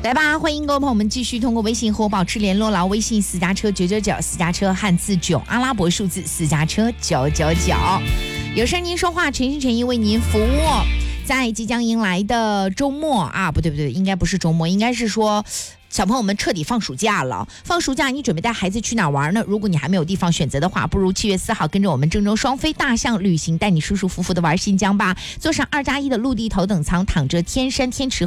来吧，欢迎各位朋友们继续通过微信和我保持联络了。微信私家车999，私家车汉字9，阿拉伯数字私家车999。有声您说话，全心全意为您服务。在即将迎来的周末啊，不对，应该不是周末，应该是说小朋友们彻底放暑假了。放暑假，你准备带孩子去哪玩呢？如果你还没有地方选择的话，不如7月4号跟着我们郑州双飞大象旅行，带你舒舒服服的玩新疆吧。坐上2+1的陆地头等舱，躺着看天山天池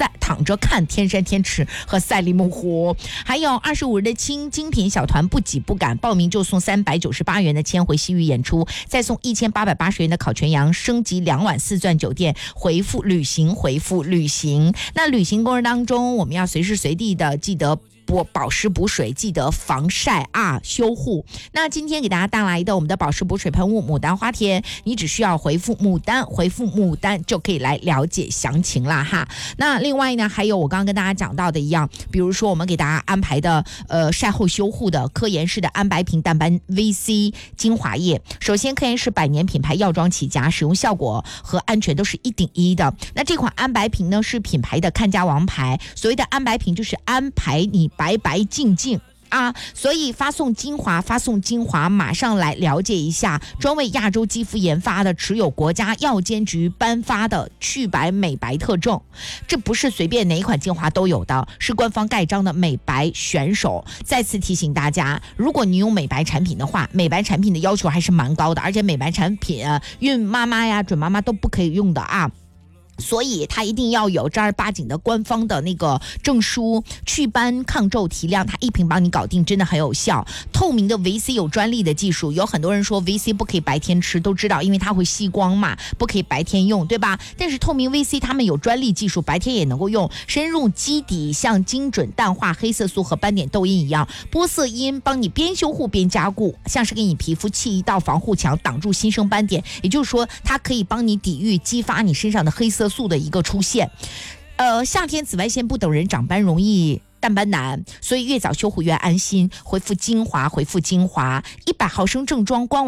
和赛里木湖，还有25日的精品小团，不挤不赶，报名就送398元的千回西域演出，再送1880元的烤全羊，升级2晚4钻酒店。回复旅行。那旅行过程当中，我们要随时随地的记得保湿补水，记得防晒啊，修护。那今天给大家带来的我们的保湿补水喷雾牡丹花田，你只需要回复牡丹就可以来了解详情啦哈。那另外呢，还有我刚刚跟大家讲到的一样，比如说我们给大家安排的晒后修护的科颜氏的安白瓶淡斑 VC 精华液。首先科颜氏100年品牌药妆起家，使用效果和安全都是1顶1的。那这款安白瓶呢是品牌的看家王牌，所谓的安白瓶就是安排你白白净净啊，所以发送精华，马上来了解一下专为亚洲肌肤研发的，持有国家药监局颁发的去白美白特证。这不是随便哪一款精华都有的，是官方盖章的美白选手。再次提醒大家，如果你用美白产品的话，美白产品的要求还是蛮高的，而且美白产品孕妈妈呀、准妈妈都不可以用的啊。所以它一定要有正儿八经的官方的那个证书，祛斑抗皱提亮，它一瓶帮你搞定，真的很有效。透明的 VC 有专利的技术，有很多人说 VC 不可以白天吃，都知道因为它会吸光嘛，不可以白天用，对吧？但是透明 VC 他们有专利技术，白天也能够用，深入基底，像精准淡化黑色素和斑点痘印一样，玻色因帮你边修护边加固，像是给你皮肤砌一道防护墙，挡住新生斑点。也就是说，它可以帮你抵御激发你身上的黑色素的一个出现。夏天紫外线不等人长斑容易淡斑难，所以越早修护越安心。回复精华，100毫升正装官网